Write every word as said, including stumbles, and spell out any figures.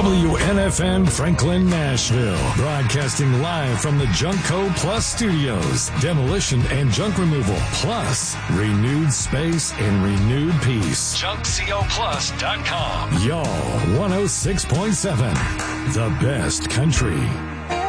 W N F M Franklin, Nashville. Broadcasting live from the Junkco Plus Studios. Demolition and junk removal, plus renewed space and renewed peace. junk co plus dot com. Y'all, one oh six point seven. The best country.